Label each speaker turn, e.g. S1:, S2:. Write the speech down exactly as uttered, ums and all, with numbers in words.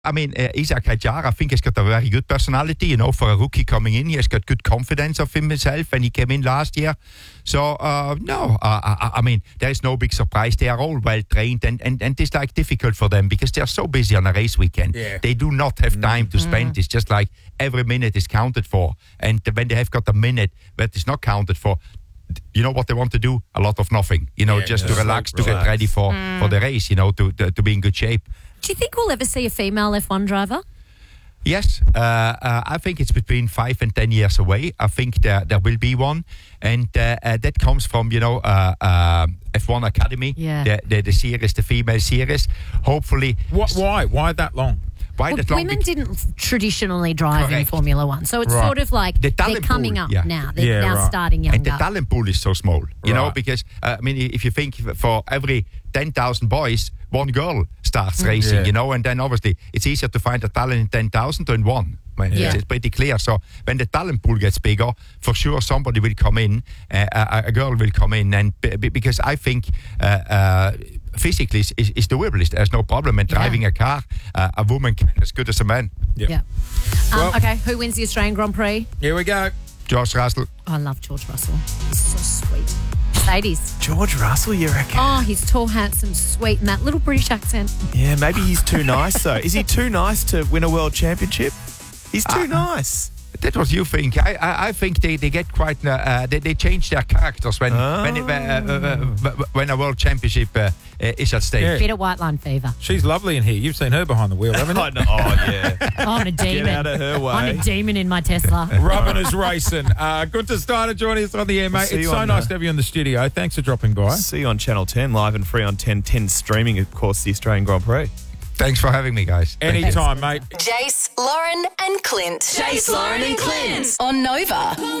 S1: I mean, uh, Isaac Hadjar, I think he's got a very good personality, you know, for a rookie coming in. He has got good confidence of himself when he came in last year. So, uh, no, uh, I, I mean, there is no big surprise. They are all well trained, and, and, and it's like difficult for them because they are so busy on a race weekend.
S2: Yeah.
S1: They do not have time to spend. Mm. It's just like every minute is counted for. And when they have got a minute that is not counted for, you know what they want to do? A lot of nothing. You know,
S2: yeah,
S1: just
S2: yeah.
S1: to relax,
S2: relax,
S1: to get ready for, mm. for the race, you know, to, to to be in good shape.
S3: Do you think we'll ever see a female F one driver?
S1: Yes, uh, uh, I think it's between five and ten years away. I think there there will be one, and uh, uh, that comes from you know uh, uh, F one Academy,
S3: yeah.
S1: the, the the series, the female series. Hopefully,
S2: what? Why? Why that long?
S1: Why
S3: well,
S1: that long?
S3: Women be- didn't traditionally drive
S1: Correct.
S3: in Formula One, so it's
S2: right.
S3: sort of like
S1: the
S3: they're coming
S1: pool,
S3: up
S1: yeah.
S3: now. They're
S2: yeah,
S3: now
S2: right.
S3: starting younger.
S1: And the talent pool is so small, you
S2: right.
S1: know, because uh, I mean, if you think for every ten thousand boys, one girl starts racing,
S2: yeah.
S1: you know, and then obviously it's easier to find a talent in ten thousand than one. I mean,
S3: Yeah.
S1: it's, it's pretty clear. So when the talent pool gets bigger, for sure somebody will come in, uh, a, a girl will come in, and b- b- because I think uh, uh, physically is, is, is doable. There's no problem in driving
S3: Yeah.
S1: a car. Uh, a woman can as good as a man.
S2: Yep.
S3: Yeah. Um,
S2: Well-
S3: okay, who wins the Australian Grand Prix?
S2: Here we go.
S1: George Russell.
S3: Oh, I love George Russell. He's so sweet. Mercedes.
S4: George Russell, you reckon?
S3: Oh, he's tall, handsome, sweet, and that little British accent.
S4: Yeah, maybe he's too nice, though. Is he too nice to win a world championship? He's too
S1: Uh,
S4: nice.
S1: That's what you think. I, I, I think they, they get quite. Uh, uh, they, they change their characters when
S4: Oh.
S1: when, it, uh, uh, uh, when a world championship uh, uh, is at stake.
S2: Yeah.
S3: Bit of white line fever.
S2: She's lovely in here. You've seen her behind the wheel, haven't you?
S4: I know. Oh, yeah.
S3: Oh, I'm a demon.
S4: Get out of her way.
S3: I'm a demon in my Tesla.
S2: Robin is racing. Uh, Gunther Steiner joining us on the air, mate.
S4: See
S2: It's
S4: you
S2: so
S4: on
S2: nice
S4: the-
S2: to have you in the studio. Thanks for dropping by.
S4: See you on Channel ten, live and free on ten ten streaming, of course, the Australian Grand Prix.
S1: Thanks for having me, guys. Thank you.
S2: Anytime, mate.
S5: Jace, Lauren, and Clint. Jace, Lauren, and Clint on Nova.